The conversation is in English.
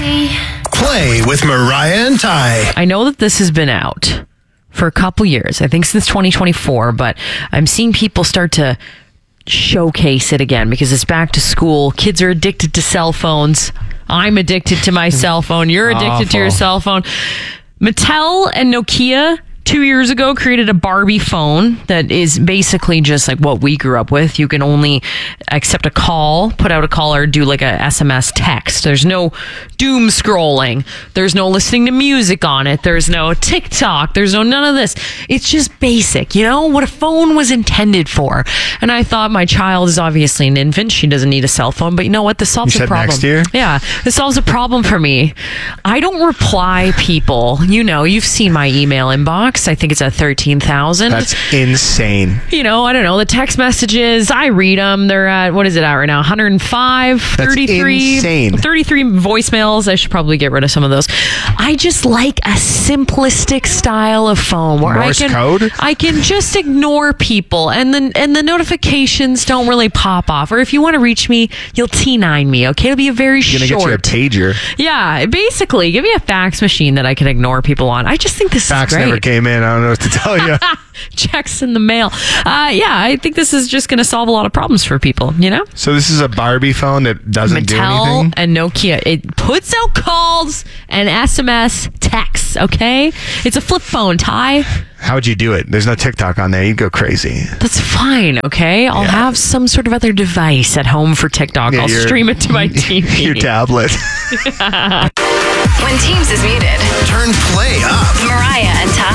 Play with Mariah and Ty. I know that this has been out for a couple years, I think since 2024, but I'm seeing people start to showcase it again because it's back to school. Kids are addicted to cell phones. I'm addicted to my cell phone. You're addicted to your cell phone. Mattel and Nokia 2 years ago created a Barbie phone that is basically just like what we grew up with. You can only accept a call, put out a call, or do like a SMS text. There's no doom scrolling. There's no listening to music on it. There's no TikTok. There's no none of this. It's just basic, you know, what a phone was intended for. And I thought my child is obviously an infant. She doesn't need a cell phone. But you know what? This solves a problem. Next year? Yeah, this solves a problem for me. I don't reply people. You know, you've seen my email inbox. I think it's at 13,000. That's insane. You know, I don't know. The text messages, I read them. They're at, what is it at right now? 105, That's 33. insane. 33 voicemails. I should probably get rid of some of those. I just like a simplistic style of phone where Morse code? I can just ignore people and the notifications don't really pop off. Or if you want to reach me, you'll T9 me, okay? It'll be a very You're short. going to get you a pager. Yeah, basically, give me a fax machine that I can ignore people on. I just think this Fax is great. never came in. I don't know what to tell you. Checks in the mail. Yeah, I think this is just going to solve a lot of problems for people, you know? So this is a Barbie phone that doesn't do Mattel anything? and Nokia. It puts out calls and SMS texts, okay? It's a flip phone, Ty. How would you do it? There's no TikTok on there. You'd go crazy. That's fine, okay? I'll have some sort of other device at home for TikTok. Yeah, I'll stream it to my TV. Your tablet. When Teams is muted, Turn play up. Mariah and Ty.